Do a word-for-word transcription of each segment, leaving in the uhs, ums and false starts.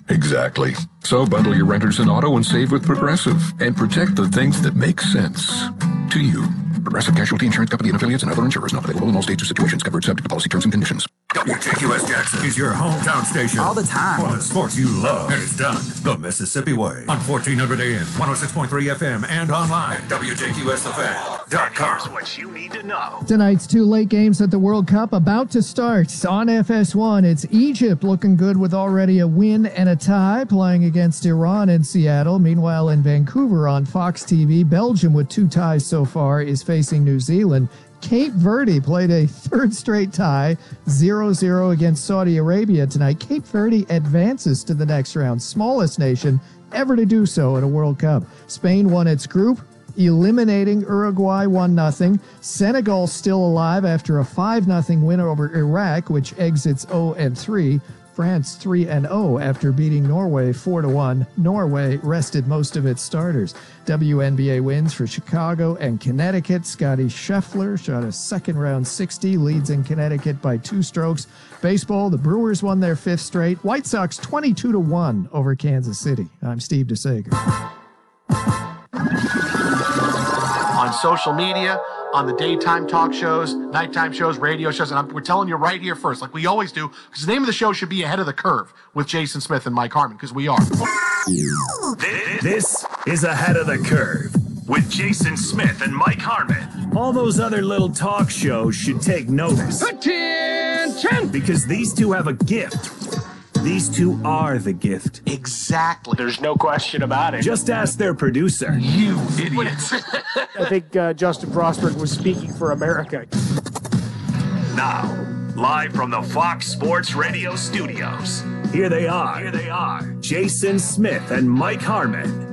Exactly. So bundle your renters and auto and save with Progressive and protect the things that make sense to you. Progressive Casualty Insurance Company and affiliates and other insurers not available in all states or situations. Covered subject to policy terms and conditions. W J Q S Jackson is your hometown station. All the time. For the sports you love. And it's done the Mississippi way. On fourteen hundred A M, one oh six point three F M, and online at W J Q S the fan dot com. Here's what you need to know. Tonight's two late games at the World Cup about to start. On F S one, it's Egypt looking good with already a win and a tie, playing against Iran in Seattle. Meanwhile, in Vancouver on Fox T V, Belgium with two ties so far is facing New Zealand. Cape Verde played a third straight tie, zero zero against Saudi Arabia tonight. Cape Verde advances to the next round, smallest nation ever to do so in a World Cup. Spain won its group, eliminating Uruguay one nothing. Senegal still alive after a five nothing win over Iraq, which exits oh and three. France three and oh after beating Norway four to one. Norway rested most of its starters. W N B A wins for Chicago and Connecticut. Scotty Scheffler shot a second-round sixty, leads in Connecticut by two strokes. Baseball, the Brewers won their fifth straight. White Sox twenty-two to one over Kansas City. I'm Steve DeSager. On social media, on the daytime talk shows, nighttime shows, radio shows, and I'm, we're telling you right here first, like we always do, because the name of the show should be Ahead of the Curve with Jason Smith and Mike Harmon, because we are. This is Ahead of the Curve with Jason Smith and Mike Harmon. All those other little talk shows should take notice. Attention! Because these two have a gift. These two are the gift. Exactly. There's no question about it. Just ask their producer. You idiots. I think uh, Justin Prosper was speaking for America. Now, live from the Fox Sports Radio studios, here they are. Here they are. Jason Smith and Mike Harmon.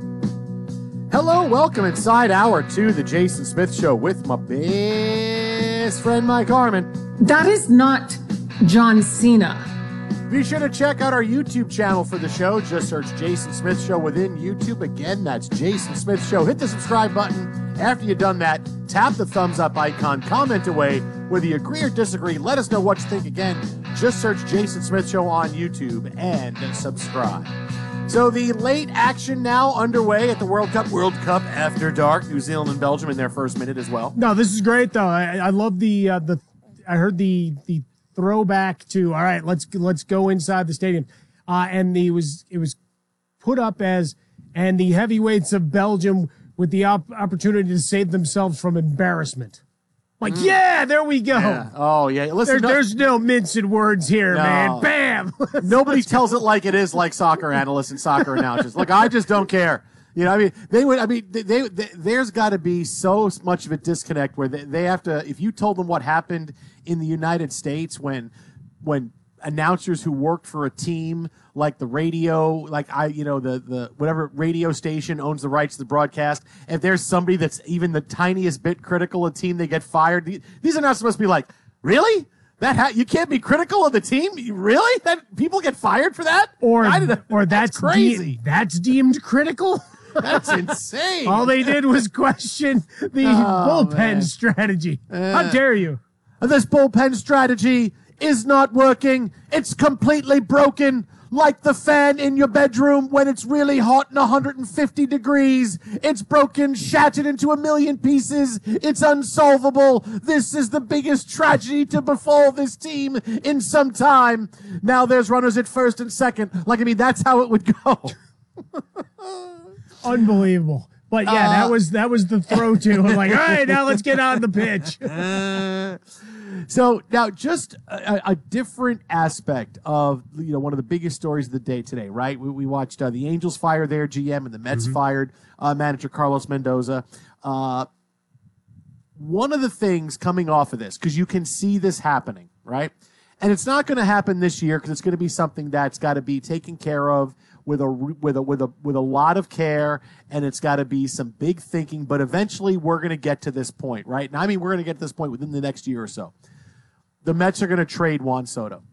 Hello, welcome inside hour two, the Jason Smith Show with my best friend Mike Harmon. That is not John Cena. Be sure to check out our YouTube channel for the show. Just search Jason Smith Show within YouTube. Again, that's Jason Smith Show. Hit the subscribe button. After you've done that, tap the thumbs up icon. Comment away whether you agree or disagree. Let us know what you think. Again, just search Jason Smith Show on YouTube and subscribe. So the late action now underway at the World Cup. World Cup after dark. New Zealand and Belgium in their first minute as well. No, this is great though. I, I love the uh, the. I heard the the. throwback to all right, let's let's go inside the stadium, uh, and the was it was put up as and the heavyweights of Belgium with the op- opportunity to save themselves from embarrassment. Like, mm. yeah, there we go. Yeah. Oh yeah, listen, there, no, there's no mincing words here, no. man. Bam. Nobody tells it like it is, like soccer analysts and soccer announcers. Look, I just don't care. You know, I mean, they would. I mean, they. they, they there's got to be so much of a disconnect where they, they have to. If you told them what happened in the United States when, when announcers who worked for a team like the radio, like I, you know, the the whatever radio station owns the rights to the broadcast, if there's somebody that's even the tiniest bit critical of a team, they get fired. These are not supposed to be like, really? That ha- you can't be critical of the team, really? That people get fired for that? Or or that's, that's crazy. De- that's deemed critical. That's insane. All they did was question the oh, bullpen man. strategy. Uh, How dare you? This bullpen strategy is not working. It's completely broken. Like the fan in your bedroom when it's really hot and one hundred fifty degrees. It's broken, shattered into a million pieces. It's unsolvable. This is the biggest tragedy to befall this team in some time. Now there's runners at first and second. Like, I mean, that's how it would go. Unbelievable. But yeah, uh, that was that was the throw to. I'm like, all right, now let's get on the pitch. Uh, so now just a, a different aspect of, you know, one of the biggest stories of the day today, right? We, we watched uh, the Angels fire their G M and the Mets mm-hmm. fired uh, manager Carlos Mendoza. Uh, one of the things coming off of this, because you can see this happening, right? And it's not going to happen this year because it's going to be something that's got to be taken care of with a with a with a with a lot of care, and it's got to be some big thinking. But eventually, we're going to get to this point, right? And I mean, we're going to get to this point within the next year or so. The Mets are going to trade Juan Soto.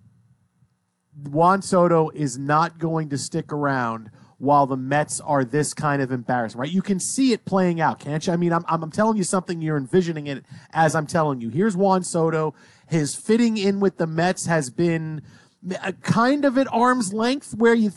Juan Soto is not going to stick around while the Mets are this kind of embarrassed, right? You can see it playing out, can't you? I mean, I'm I'm telling you something. You're envisioning it as I'm telling you. Here's Juan Soto. His fitting in with the Mets has been kind of at arm's length, where you